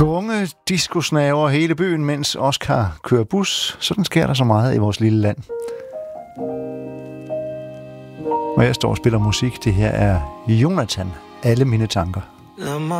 Unge discosnager over hele byen, mens Oscar kører bus. Sådan sker der så meget i vores lille land. Og jeg står og spiller musik. Det her er Jonathan. Alle mine tanker.